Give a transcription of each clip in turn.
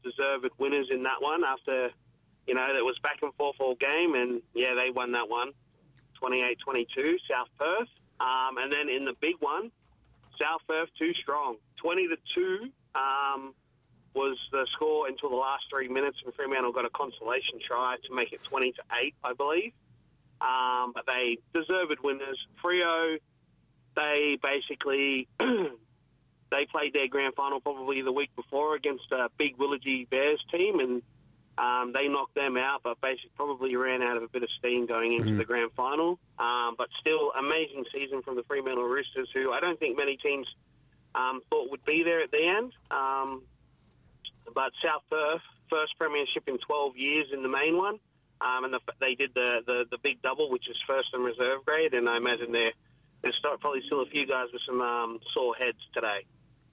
deserved winners in that one after, that was back and forth all game. And, yeah, they won that one, 28-22, South Perth. And then in the big one, South Perth too strong. 20-2 was the score until the last 3 minutes, and Fremantle got a consolation try to make it 20-8, I believe. But they deserved winners. Freo, they basically they played their grand final probably the week before against a big Willagee Bears team, and they knocked them out, but basically probably ran out of a bit of steam going into the grand final. But still, amazing season from the Fremantle Roosters, who I don't think many teams thought would be there at the end. But South Perth, first premiership in 12 years in the main one, and they did the big double, which is first and reserve grade, and I imagine there's probably still a few guys with some sore heads today.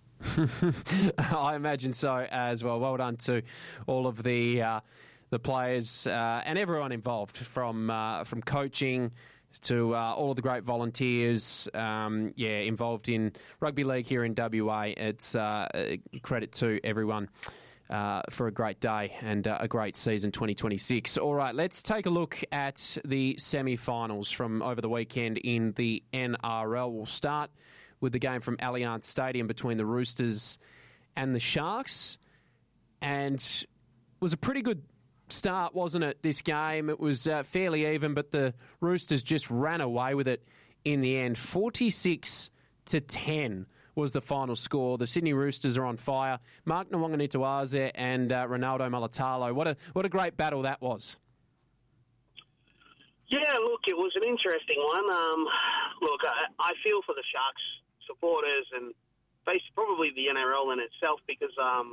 I imagine so as well. Well done to all of the players and everyone involved, from coaching to all of the great volunteers, involved in rugby league here in WA. It's credit to everyone for a great day and a great season 2026. All right, let's take a look at the semi-finals from over the weekend in the NRL. We'll start with the game from Allianz Stadium between the Roosters and the Sharks. And it was a pretty good start, wasn't it, this game? It was fairly even, but the Roosters just ran away with it in the end. 46-10 was the final score. The Sydney Roosters are on fire. Mark Nwanganituaze and Ronaldo Mulatalo. What a great battle that was. Yeah, look, it was an interesting one. Look, I feel for the Sharks supporters and probably the NRL in itself because,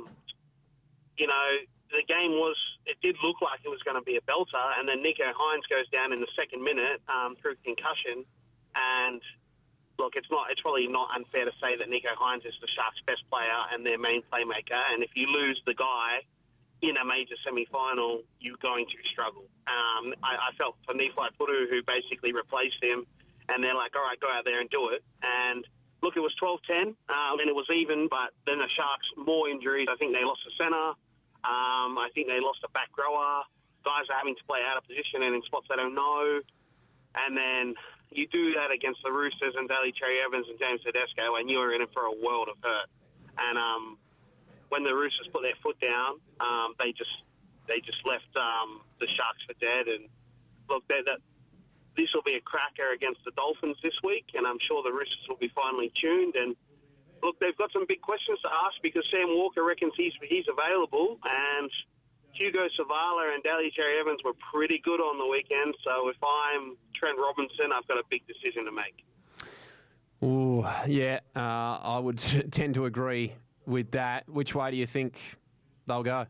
the game it did look like it was going to be a belter, and then Nico Hines goes down in the second minute through concussion. And look, it's probably not unfair to say that Nico Hines is the Sharks' best player and their main playmaker. And if you lose the guy in a major semi-final, you're going to struggle. I felt for Nephi Puru, who basically replaced him, and they're like, all right, go out there and do it. And look, it was 12-10, and it was even, but then the Sharks, more injuries. I think they lost a centre. I think they lost a back rower. Guys are having to play out of position and in spots they don't know. And then you do that against the Roosters and Daly Cherry Evans and James Tedesco, and you are in it for a world of hurt. And when the Roosters put their foot down, they just left the Sharks for dead. And look, this will be a cracker against the Dolphins this week, and I'm sure the Roosters will be finely tuned. And look, they've got some big questions to ask because Sam Walker reckons he's available, and Hugo Savala and Daly Cherry Evans were pretty good on the weekend. So if I'm Trent Robinson, I've got a big decision to make. Ooh, yeah, I would tend to agree with that. Which way do you think they'll go?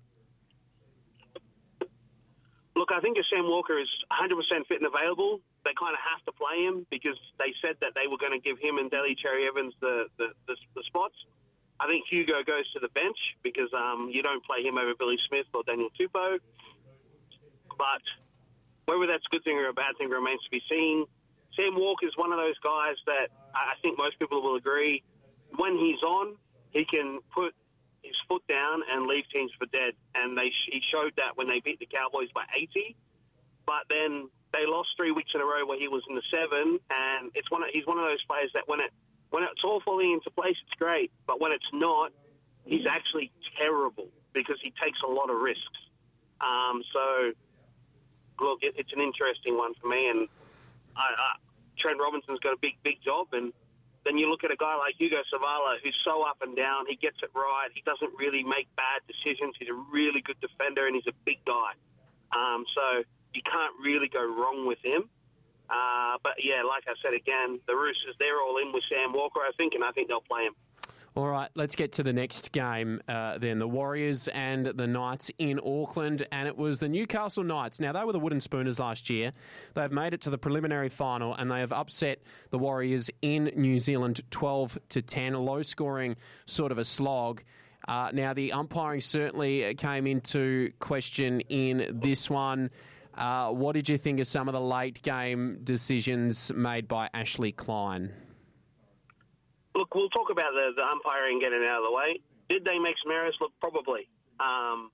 Look, I think if Sam Walker is 100% fit and available, they kind of have to play him because they said that they were going to give him and Daly Cherry Evans the spots. I think Hugo goes to the bench because you don't play him over Billy Smith or Daniel Tupou. But whether that's a good thing or a bad thing remains to be seen. Sam Walker is one of those guys that I think most people will agree, when he's on, he can put his foot down and leave teams for dead. And he showed that when they beat the Cowboys by 80. But then they lost 3 weeks in a row where he was in the 7. And he's one of those players that when it's all falling into place, it's great. But when it's not, he's actually terrible because he takes a lot of risks. So, look, it's an interesting one for me. And Trent Robinson's got a big job. And then you look at a guy like Hugo Savala, who's so up and down. He gets it right. He doesn't really make bad decisions. He's a really good defender, and he's a big guy. So you can't really go wrong with him. But, yeah, like I said again, the Roosters, they're all in with Sam Walker, I think, and I think they'll play him. All right, let's get to the next game then. The Warriors and the Knights in Auckland, and it was the Newcastle Knights. Now, they were the Wooden Spooners last year. They've made it to the preliminary final, and they have upset the Warriors in New Zealand 12-10, a low-scoring sort of a slog. Now, the umpiring certainly came into question in this one. What did you think of some of the late-game decisions made by Ashley Klein? Look, we'll talk about the umpiring getting out of the way. Did they make some errors? Look, probably.